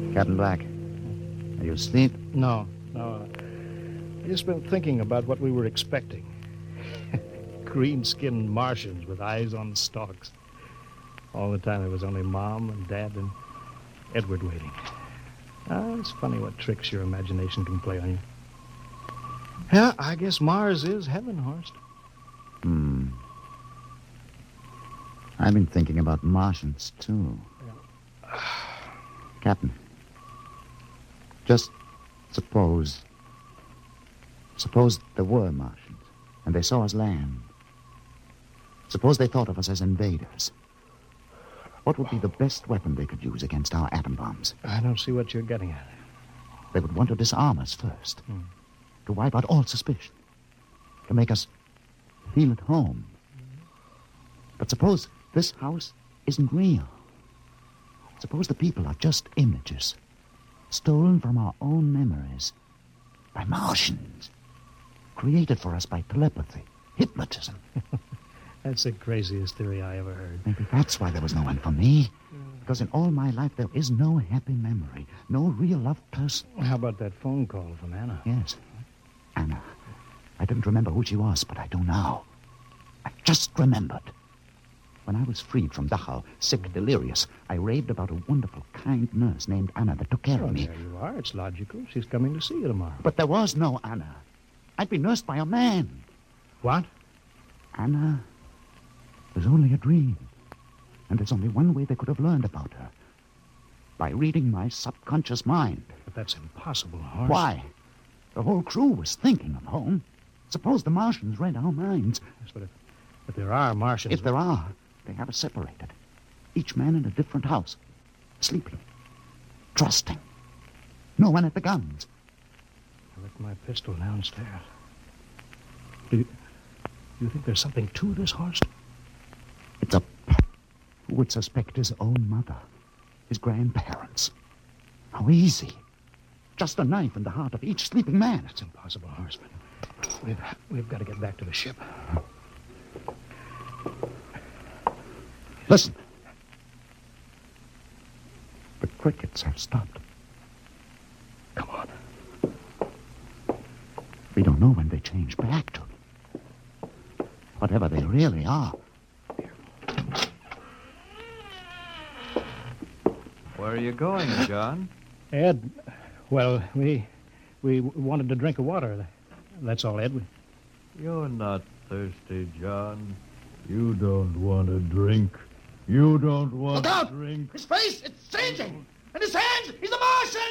Captain Black, are you asleep? No. I just been thinking about what we were expecting. Green-skinned Martians with eyes on stalks. All the time there was only Mom and Dad and Edward waiting. It's funny what tricks your imagination can play on you. Yeah, I guess Mars is heaven, Horst. I've been thinking about Martians, too. Yeah. Captain, just suppose there were Martians, and they saw us land. Suppose they thought of us as invaders. What would be the best weapon they could use against our atom bombs? I don't see what you're getting at. They would want to disarm us first, to wipe out all suspicion, to make us feel at home. But suppose this house isn't real. Suppose the people are just images, stolen from our own memories by Martians, created for us by telepathy, hypnotism. That's the craziest theory I ever heard. Maybe that's why there was no one for me. Because in all my life, there is no happy memory, no real loved person. How about that phone call from Anna? Yes, Anna. I didn't remember who she was, but I do now. I just remembered. When I was freed from Dachau, sick, delirious, I raved about a wonderful, kind nurse named Anna that took care of me. There you are. It's logical. She's coming to see you tomorrow. But there was no Anna. I'd been nursed by a man. What? Anna was only a dream. And there's only one way they could have learned about her. By reading my subconscious mind. But that's impossible, Horst. Why? The whole crew was thinking of home. Suppose the Martians read our minds. Yes, but if there are Martians... If there are, they have us separated. Each man in a different house. Sleeping. Trusting. No one at the guns. I left my pistol downstairs. Do you think there's something to this, Horst? It's a... Who would suspect his own mother? His grandparents? How easy. Just a knife in the heart of each sleeping man. It's impossible, Horst. We've got to get back to the ship. Listen. The crickets have stopped. Come on. We don't know when they change back to. Whatever they really are. Where are you going, John? Ed, well, we wanted to drink of water. That's all, Ed. You're not thirsty, John. You don't want to drink. You don't want to drink. His face, it's changing! And his hands, he's a Martian!